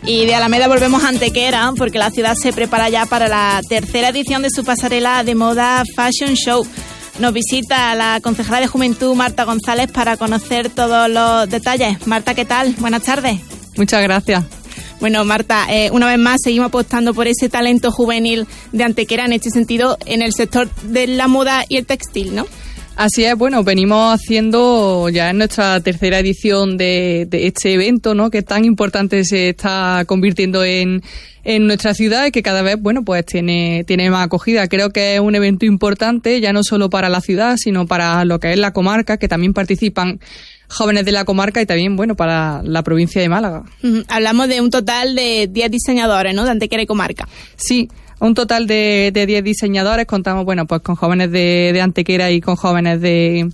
Y de Alameda volvemos a Antequera, porque la ciudad se prepara ya para la tercera edición de su pasarela de moda Fashion Show. Nos visita la concejala de Juventud, Marta González, para conocer todos los detalles. Marta, ¿qué tal? Buenas tardes. Muchas gracias. Bueno, Marta, una vez más seguimos apostando por ese talento juvenil de Antequera, en este sentido, en el sector de la moda y el textil, ¿no? Así es, bueno, venimos haciendo ya en nuestra tercera edición de este evento, ¿no? Que tan importante se está convirtiendo en nuestra ciudad y que cada vez, bueno, pues tiene más acogida. Creo que es un evento importante, ya no solo para la ciudad, sino para lo que es la comarca, que también participan jóvenes de la comarca y también, bueno, para la provincia de Málaga. Hablamos de un total de 10 diseñadores, ¿no?, de Antequera y comarca. Sí. Un total de 10 diseñadores, contamos, bueno, pues con jóvenes de Antequera y con jóvenes de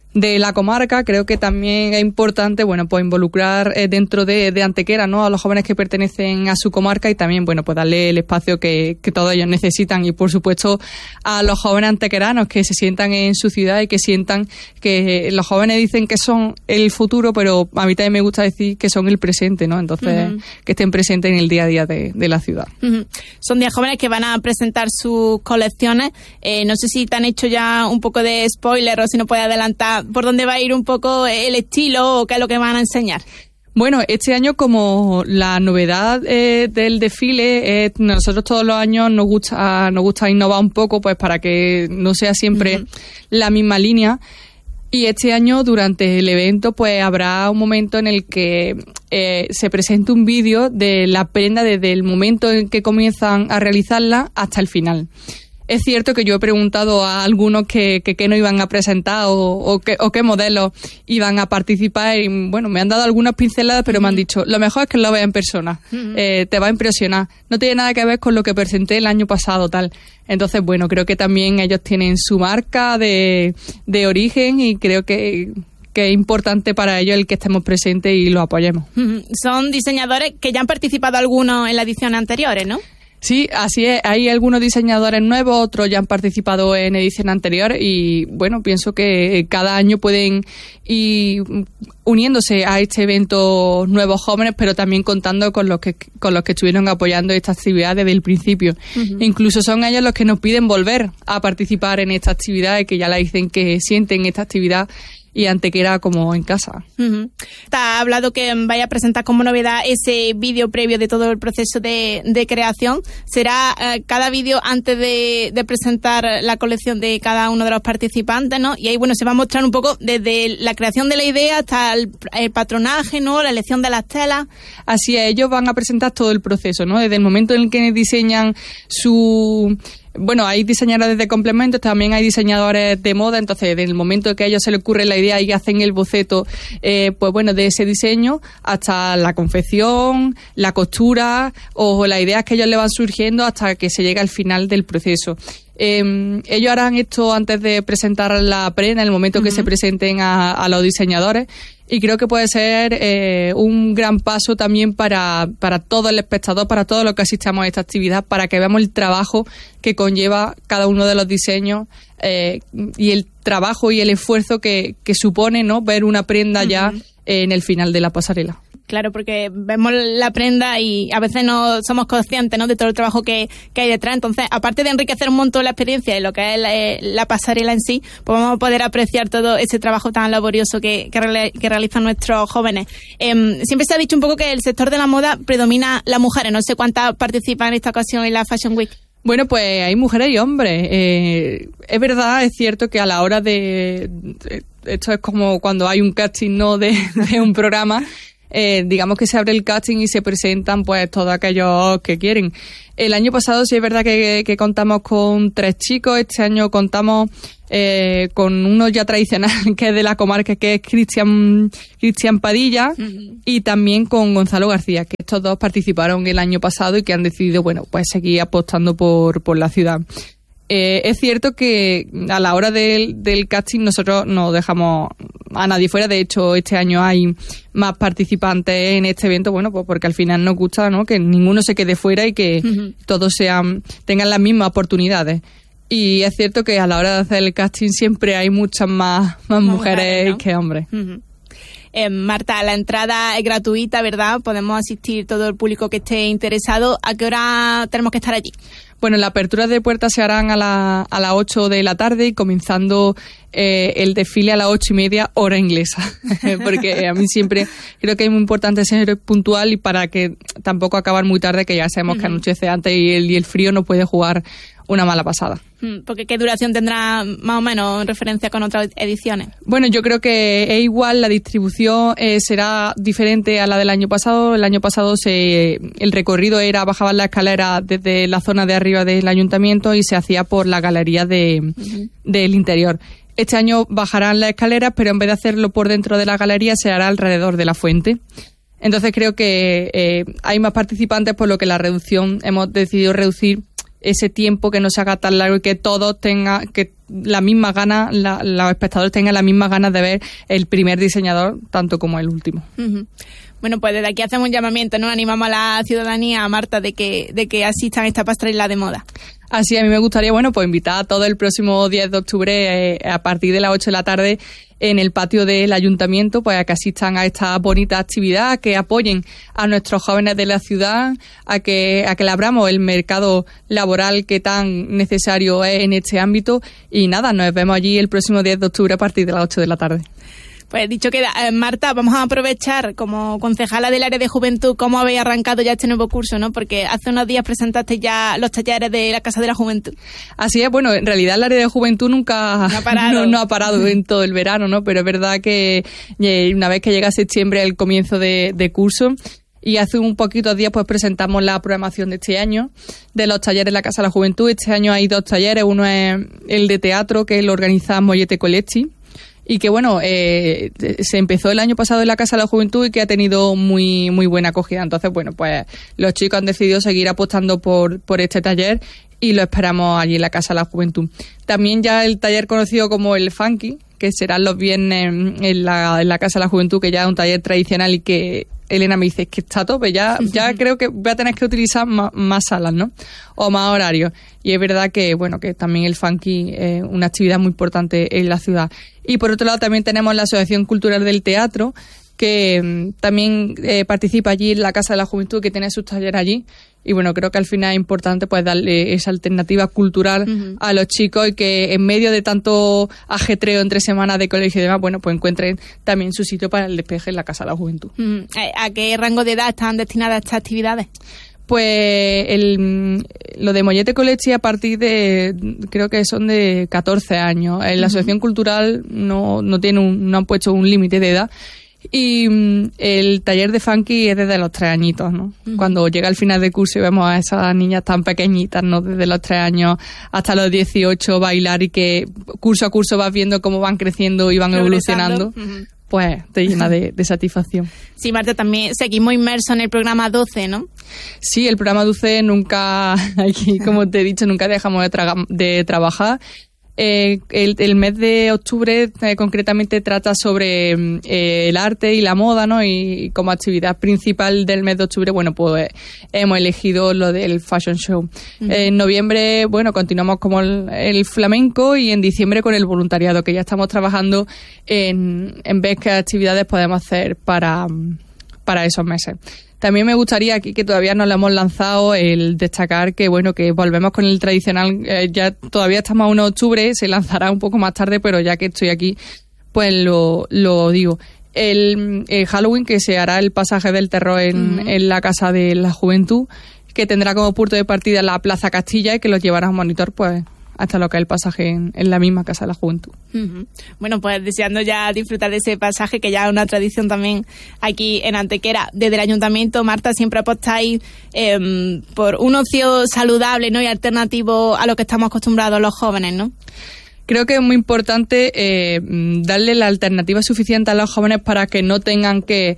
la comarca. Creo que también es importante, bueno, pues involucrar dentro de Antequera, ¿no?, a los jóvenes que pertenecen a su comarca y también, bueno, pues darle el espacio que todos ellos necesitan y, por supuesto, a los jóvenes antequeranos que se sientan en su ciudad y que sientan que los jóvenes dicen que son el futuro, pero a mí también me gusta decir que son el presente, ¿no? Entonces, que estén presentes en el día a día de la ciudad. Son 10 jóvenes que van a presentar sus colecciones. No sé si te han hecho ya un poco de spoiler o si no puedes adelantar por dónde va a ir un poco el estilo o qué es lo que van a enseñar. Bueno, este año, como la novedad del desfile, nosotros todos los años nos gusta innovar un poco, pues para que no sea siempre la misma línea. Y este año, durante el evento, pues habrá un momento en el que se presente un vídeo de la prenda desde el momento en que comienzan a realizarla hasta el final. Es cierto que yo he preguntado a algunos que no iban a presentar o qué modelos iban a participar y, bueno, me han dado algunas pinceladas, pero me han dicho, lo mejor es que lo veas en persona, te va a impresionar. No tiene nada que ver con lo que presenté el año pasado, tal. Entonces, bueno, creo que también ellos tienen su marca de origen y creo que es importante para ellos el que estemos presentes y lo apoyemos. Son diseñadores que ya han participado algunos en las ediciones anteriores, ¿no? Sí, así es. Hay algunos diseñadores nuevos, otros ya han participado en ediciones anteriores y, bueno, pienso que cada año pueden ir uniéndose a este evento nuevos jóvenes, pero también contando con los que estuvieron apoyando esta actividad desde el principio. Incluso son ellos los que nos piden volver a participar en esta actividad y que ya la dicen que sienten esta actividad y Antequera como en casa. Te ha hablado que vaya a presentar como novedad ese vídeo previo de todo el proceso de creación. ¿Será cada vídeo antes de presentar la colección de cada uno de los participantes, ¿no? Y ahí, bueno, se va a mostrar un poco desde la creación de la idea hasta el patronaje, ¿no?, la elección de las telas. Así es, ellos van a presentar todo el proceso, ¿no? Desde el momento en el que diseñan su... Bueno, hay diseñadores de complementos, también hay diseñadores de moda, entonces desde el momento que a ellos se les ocurre la idea y hacen el boceto, pues bueno, de ese diseño hasta la confección, la costura o las ideas que ellos le van surgiendo hasta que se llega al final del proceso. Ellos harán esto antes de presentar la prenda, en el momento que se presenten a los diseñadores, y creo que puede ser un gran paso también para todo el espectador, para todos los que asistamos a esta actividad, para que veamos el trabajo que conlleva cada uno de los diseños y el trabajo y el esfuerzo que supone, ¿no?, ver una prenda ya en el final de la pasarela. Claro, porque vemos la prenda y a veces no somos conscientes, ¿no?, de todo el trabajo que hay detrás. Entonces, aparte de enriquecer un montón la experiencia y lo que es la pasarela en sí, pues vamos a poder apreciar todo ese trabajo tan laborioso que realizan nuestros jóvenes. Siempre se ha dicho un poco que el sector de la moda predomina las mujeres. No sé cuántas participan en esta ocasión en la Fashion Week. Bueno, pues hay mujeres y hombres. Es verdad, es cierto que a la hora esto es como cuando hay un casting, ¿no?, de un programa. Digamos que se abre el casting y se presentan pues todos aquellos que quieren. El año pasado sí es verdad que contamos con 3 chicos, este año contamos con uno ya tradicional que es de la comarca, que es Cristian Padilla, y también con Gonzalo García, que estos dos participaron el año pasado y que han decidido, bueno, pues seguir apostando por la ciudad. Es cierto que a la hora del casting nosotros no dejamos a nadie fuera. De hecho, este año hay más participantes en este evento, bueno, pues porque al final nos gusta, ¿no?, que ninguno se quede fuera y que todos tengan las mismas oportunidades. Y es cierto que a la hora de hacer el casting siempre hay muchas más mujeres, ¿no?, que hombres. Marta, la entrada es gratuita, ¿verdad? Podemos asistir todo el público que esté interesado. ¿A qué hora tenemos que estar allí? Bueno, las aperturas de puertas se harán a las 8 de la tarde y comenzando el desfile a las 8:30, hora inglesa. Porque a mí siempre creo que es muy importante ser puntual y para que tampoco acabar muy tarde, que ya sabemos que anochece antes y el frío no puede jugar una mala pasada. Porque ¿qué duración tendrá más o menos en referencia con otras ediciones? Bueno, yo creo que es igual, la distribución será diferente a la del año pasado. El año pasado el recorrido bajaban la escalera desde la zona de arriba del ayuntamiento y se hacía por la galería del interior. Este año bajarán las escaleras, pero en vez de hacerlo por dentro de la galería, se hará alrededor de la fuente. Entonces creo que hay más participantes, por lo que hemos decidido reducir ese tiempo, que no se haga tan largo y que todos tengan la misma gana, los espectadores tengan las mismas ganas de ver el primer diseñador tanto como el último. Bueno, pues desde aquí hacemos un llamamiento, ¿no? Animamos a la ciudadanía, a Marta, de que asistan a esta pasarela de moda. Así, a mí me gustaría, pues invitar a todo el próximo 10 de octubre a partir de las 8 de la tarde en el patio del ayuntamiento, pues a que asistan a esta bonita actividad, que apoyen a nuestros jóvenes de la ciudad, a que le abramos el mercado laboral que tan necesario es en este ámbito. Y nada, nos vemos allí el próximo 10 de octubre a partir de las 8 de la tarde. Pues dicho queda, Marta, vamos a aprovechar como concejala del área de juventud cómo habéis arrancado ya este nuevo curso, ¿no? Porque hace unos días presentaste ya los talleres de la Casa de la Juventud. Así es, bueno, en realidad el área de juventud nunca no ha parado en todo el verano, ¿no? Pero es verdad que una vez que llega septiembre, el comienzo de curso, y hace un poquitos días pues presentamos la programación de este año de los talleres de la Casa de la Juventud. Este año hay 2 talleres, uno es el de teatro, que lo organiza Mollete Collecti, y que bueno, se empezó el año pasado en la Casa de la Juventud y que ha tenido muy muy buena acogida. Entonces, bueno, pues los chicos han decidido seguir apostando por este taller y lo esperamos allí en la Casa de la Juventud. También ya el taller conocido como el Funky, que serán los viernes en la Casa de la Juventud, que ya es un taller tradicional y que Elena me dice que está a tope, ya creo que voy a tener que utilizar más salas, ¿no? O más horarios. Y es verdad que, bueno, que también el Funky es una actividad muy importante en la ciudad. Y por otro lado también tenemos la Asociación Cultural del Teatro, que también participa allí en la Casa de la Juventud, que tiene sus talleres allí. Y bueno, creo que al final es importante pues darle esa alternativa cultural a los chicos y que en medio de tanto ajetreo entre semanas de colegio y demás, bueno, pues encuentren también su sitio para el despeje en la Casa de la Juventud. ¿A qué rango de edad están destinadas estas actividades? Pues lo de Mollete Collecti a partir de, creo que son de 14 años. En la Asociación Cultural no han puesto un límite de edad. Y el taller de Funky es desde los 3 añitos, ¿no? Cuando llega el final de curso y vemos a esas niñas tan pequeñitas, ¿no? Desde los 3 años hasta los 18 bailar, y que curso a curso vas viendo cómo van creciendo y van evolucionando, pues te llena de satisfacción. Sí, Marta, también seguimos inmersos en el programa 12, ¿no? Sí, el programa 12 nunca, aquí, como te he dicho, nunca dejamos de trabajar. El mes de octubre concretamente trata sobre el arte y la moda, ¿no? Y como actividad principal del mes de octubre, bueno, pues hemos elegido lo del fashion show. En noviembre, bueno, continuamos como el flamenco, y en diciembre con el voluntariado, que ya estamos trabajando en ver qué actividades podemos hacer para esos meses. También me gustaría aquí, que todavía no lo hemos lanzado, el destacar que bueno, que volvemos con el tradicional, ya todavía estamos a 1 de octubre, se lanzará un poco más tarde, pero ya que estoy aquí, pues lo digo. El Halloween, que se hará el pasaje del terror en la Casa de la Juventud, que tendrá como punto de partida la Plaza Castilla y que los llevará a un monitor, pues hasta lo que es el pasaje en la misma Casa de la Juventud. Bueno, pues deseando ya disfrutar de ese pasaje, que ya es una tradición también aquí en Antequera. Desde el Ayuntamiento, Marta, siempre apostáis por un ocio saludable, ¿no? Y alternativo a lo que estamos acostumbrados los jóvenes, ¿no? Creo que es muy importante darle la alternativa suficiente a los jóvenes para que no tengan que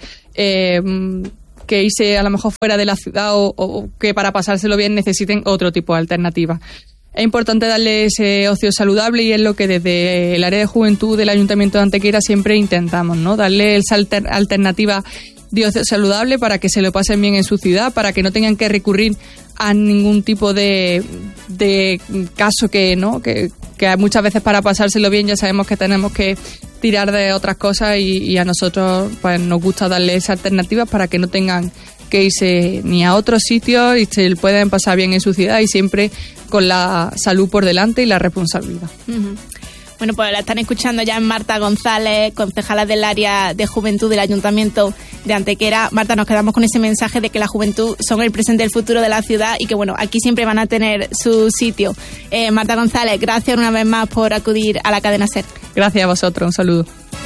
irse a lo mejor fuera de la ciudad, o que para pasárselo bien necesiten otro tipo de alternativa. Es importante darle ese ocio saludable, y es lo que desde el área de juventud del Ayuntamiento de Antequera siempre intentamos, ¿no? Darle esa alternativa de ocio saludable para que se lo pasen bien en su ciudad, para que no tengan que recurrir a ningún tipo de caso que muchas veces para pasárselo bien ya sabemos que tenemos que tirar de otras cosas y a nosotros pues nos gusta darle esas alternativas para que no tengan que irse ni a otros sitios y se pueden pasar bien en su ciudad y siempre con la salud por delante y la responsabilidad. Uh-huh. Bueno, pues la están escuchando ya Marta González, concejala del área de juventud del Ayuntamiento de Antequera. Marta, nos quedamos con ese mensaje de que la juventud son el presente y el futuro de la ciudad y que, bueno, aquí siempre van a tener su sitio. Marta González, gracias una vez más por acudir a la cadena SER. Gracias a vosotros, un saludo.